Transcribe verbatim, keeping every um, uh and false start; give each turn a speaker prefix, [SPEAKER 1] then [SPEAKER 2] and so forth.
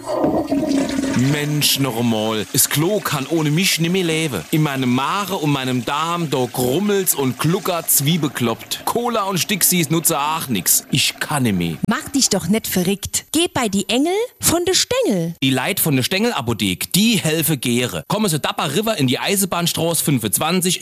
[SPEAKER 1] Mensch, noch einmal. Das Klo kann ohne mich nicht mehr leben. In meinem Mare und meinem Darm, da grummelt's und gluckert's wie bekloppt. Cola und Stixis nutze auch nix. Ich kann nicht mehr.
[SPEAKER 2] Mach dich doch nicht verrückt. Geh bei die Engel von de Stengel.
[SPEAKER 1] Die Leute von der Stengelapothek, die helfen gäre. Kommen Sie Dapper River in die Eisenbahnstraße fünfundzwanzig